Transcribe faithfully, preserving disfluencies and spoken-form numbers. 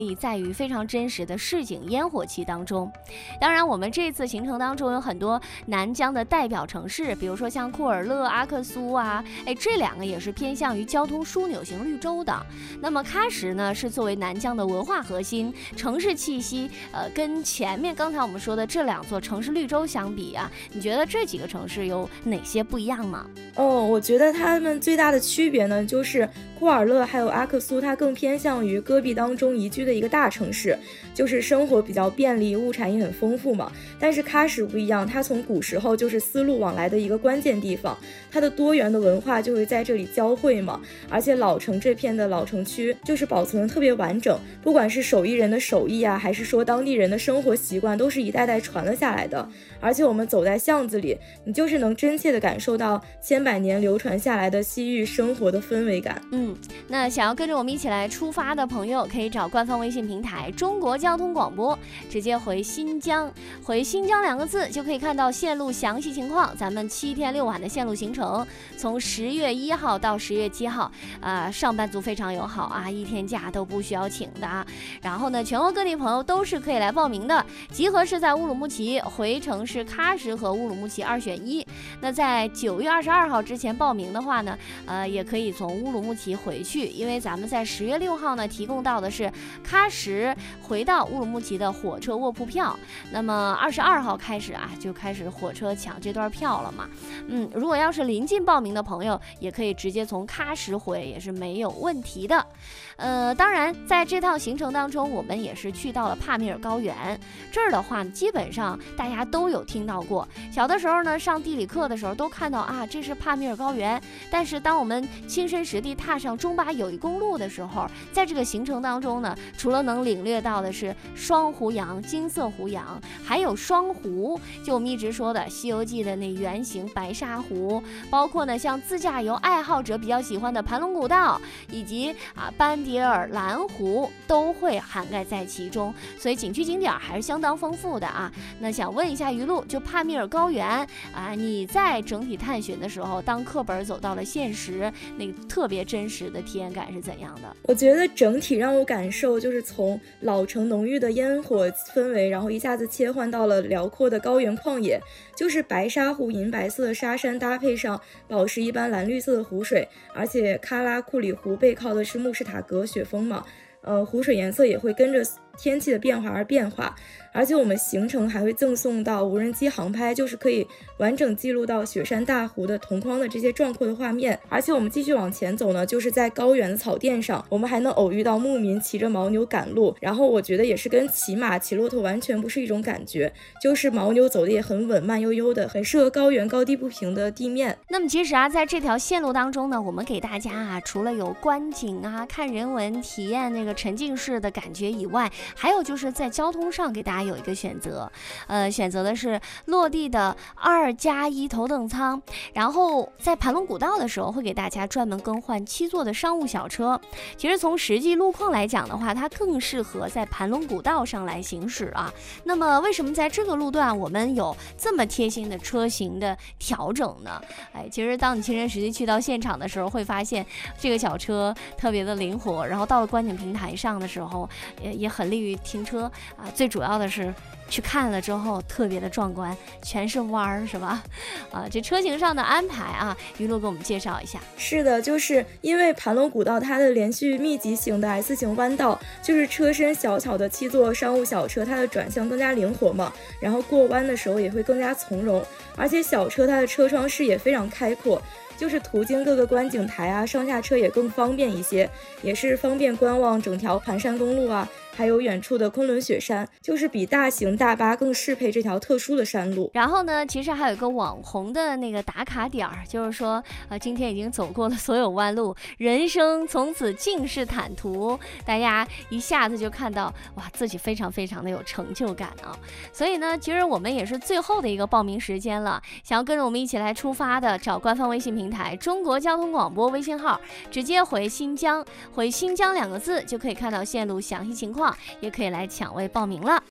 在于非常真实的市井烟火气当中。当然我们这次行程当中有很多南疆的代表城市，比如说像库尔勒、阿克苏啊，哎，这两个也是偏向于交通枢纽型绿洲的。那么喀什呢，是作为南疆的文化核心，城市气息呃跟前面刚才我们说的这两座城市绿洲相比啊，你觉得这几个城市有哪些不一样吗？ 哦，我觉得它们最大的区别呢，就是库尔勒还有阿克苏，它更偏向于戈壁当中宜居的一个大城市，就是生活比较便利，物产也很丰富嘛。但是喀什不一样，它从古时候就是丝路往来的一个关键地方，它的多元的文化就会在这里交汇嘛。而且老城这片的老城区就是保存的特别完整，不管是手艺人的手艺啊，还是说当地人的生活习惯，都是一代代传了下来的。而且我们走在巷子里，你就是能真切的感受到千百年流传下来的西域生活的氛围感。 嗯，那想要跟着我们一起来出发的朋友，可以找官方微信平台中国交通广播，直接回新疆，回新疆两个字就可以看到线路详细情况。咱们七天六晚的线路行程，从十月一号到十月七号，呃，上班族非常友好啊，一天假都不需要请的啊。然后呢，全国各地朋友都是可以来报名的，集合是在乌鲁木齐，回程是喀什和乌鲁木齐二选一。那在九月二十二号之前报名的话呢，呃，也可以从乌鲁木齐回去，因为咱们在十月六号呢提供到的是喀什回到乌鲁木齐的火车卧铺票。那么二十二号开始啊，就开始火车抢这段票了嘛。嗯，如果要是临近报名的朋友，也可以直接从喀什回，也是没有问题的。呃，当然在这趟行程当中，我们也是去到了帕米尔高原。这儿的话，基本上大家都有听到过。小的时候呢，上地理课的时候都看到啊，这是帕米尔高原。但是当我们亲身实地踏上中巴友谊公路的时候，在这个行程当中呢，除了能领略到的是双湖洋、金色湖洋，还有双湖，就我们一直说的《西游记》的那圆形白沙湖，包括呢像自驾游爱好者比较喜欢的盘龙古道，以及啊班迭尔蓝湖都会涵盖在其中，所以景区景点还是相当丰富的啊。那想问一下于露，就帕米尔高原啊，你在整体探寻的时候，当课本走到了现实，那个特别真实的体验感是怎样的？ 我觉得整体让我感受就是从老城浓郁的烟火氛围，然后一下子切换到了辽阔的高原旷野，就是白沙湖银白色的沙山搭配上宝石一般蓝绿色的湖水，而且喀拉库里湖背靠的是穆士塔格雪峰嘛，呃，湖水颜色也会跟着天气的变化而变化。而且我们行程还会赠送到无人机航拍，就是可以完整记录到雪山大湖的同框的这些壮阔的画面。而且我们继续往前走呢，就是在高原的草甸上，我们还能偶遇到牧民骑着牦牛赶路，然后我觉得也是跟骑马骑骆驼完全不是一种感觉，就是牦牛走的也很稳，慢悠悠的，很适合高原高低不平的地面。 那么其实啊，在这条线路当中呢，我们给大家啊，除了有观景啊、看人文、体验那个沉浸式的感觉以外，还有就是在交通上给大家有一个选择，呃，选择的是落地的二加一头等舱，然后在盘龙古道的时候会给大家专门更换七座的商务小车。其实从实际路况来讲的话，它更适合在盘龙古道上来行驶啊。那么为什么在这个路段我们有这么贴心的车型的调整呢？哎，其实当你亲身实际去到现场的时候，会发现这个小车特别的灵活，然后到了观景平台上的时候也也很利于停车啊。最主要的是去看了之后特别的壮观，全是弯儿，是吧？啊，这车型上的安排啊，于露给我们介绍一下。 是的，就是因为盘龙古道它的连续密集型的 S 型弯道，就是车身小巧的七座商务小车，它的转向更加灵活嘛，然后过弯的时候也会更加从容，而且小车它的车窗视野非常开阔，就是途经各个观景台啊，上下车也更方便一些，也是方便观望整条盘山公路啊，还有远处的昆仑雪山，就是比大型大巴更适配这条特殊的山路。 然后呢，其实还有一个网红的那个打卡点儿，就是说呃，今天已经走过了所有弯路，人生从此尽是坦途，大家一下子就看到哇，自己非常非常的有成就感啊。所以呢，其实我们也是最后的一个报名时间了，想要跟着我们一起来出发的，找官方微信平台中国交通广播微信号，直接回新疆，回新疆两个字就可以看到线路详细情况，也可以来抢位报名了。